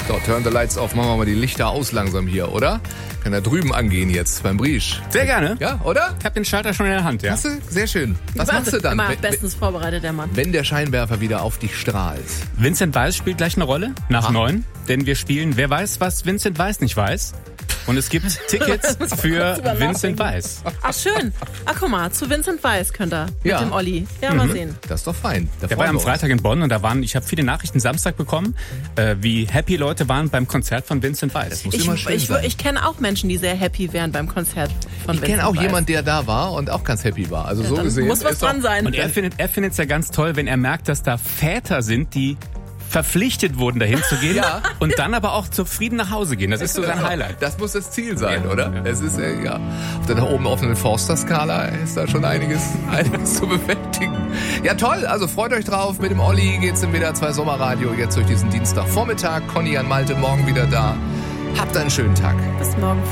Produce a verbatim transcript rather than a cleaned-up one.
So, turn the lights off. Machen wir mal die Lichter aus langsam hier, oder? Kann da drüben angehen jetzt beim Briesch. Sehr gerne. Ja, oder? Ich habe den Schalter schon in der Hand, ja. Hast du? Sehr schön. Was Warte, machst du dann? Immer wenn- bestens vorbereitet, der Mann. Wenn der Scheinwerfer wieder auf dich strahlt. Vincent Weiss spielt gleich eine Rolle, nach Aha. neun. Denn wir spielen Wer weiß, was Vincent Weiss nicht weiß. Und es gibt Tickets für drüber Vincent nachdenken. Weiss. Ach, schön. Ach, guck mal, zu Vincent Weiss könnt ihr. Ja. Mit dem Olli. Ja, mal sehen. Das ist doch fein. Da Der freuen war am wir uns. Freitag in Bonn und da waren, ich habe viele Nachrichten Samstag bekommen, äh, wie happy Leute waren beim Konzert von Vincent Weiss. Muss Ich, immer schön ich, sein. ich kenne auch Menschen, die sehr happy wären beim Konzert von Ich Vincent kenne auch Weiss. jemand, der da war und auch ganz happy war. Also so Dann gesehen. muss was ist doch- dran sein. Und er findet er findet es ja ganz toll, wenn er merkt, dass da Väter sind, die verpflichtet wurden, dahin zu gehen Ja. und dann aber auch zufrieden nach Hause gehen. Das ist so sein Highlight. Das muss das Ziel sein, Ja, oder? ja. Es ist äh, ja auf der da oben offenen Forster-Skala ist da schon einiges, einiges zu bewältigen. Ja toll, also freut euch drauf. Mit dem Olli geht's im W D R zwei Sommerradio jetzt durch diesen Dienstagvormittag. Conny an Malte morgen wieder da. Habt einen schönen Tag. Bis morgen.